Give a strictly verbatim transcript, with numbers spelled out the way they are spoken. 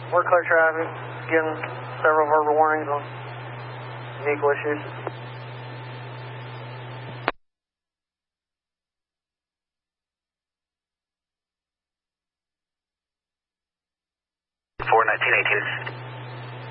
We're clear traffic, getting several verbal warnings on vehicle issues. four nineteen eighteen.